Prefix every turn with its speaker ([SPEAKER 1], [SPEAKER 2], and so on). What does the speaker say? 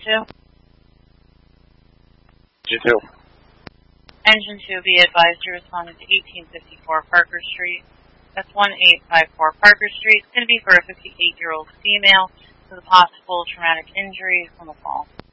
[SPEAKER 1] 2?
[SPEAKER 2] Engine 2.
[SPEAKER 1] Engine 2, be advised you responded to 1854 Parker Street. That's 1854 Parker Street. It's going to be for a 58-year-old female with a possible traumatic injury from a fall.